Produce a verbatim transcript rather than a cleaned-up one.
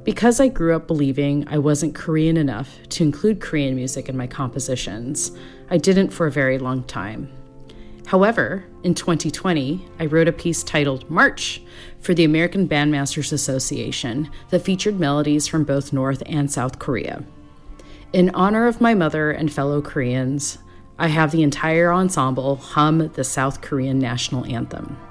Because I grew up believing I wasn't Korean enough to include Korean music in my compositions, I didn't for a very long time. However, in twenty twenty, I wrote a piece titled March for the American Bandmasters Association that featured melodies from both North and South Korea. In honor of my mother and fellow Koreans, I have the entire ensemble hum the South Korean national anthem.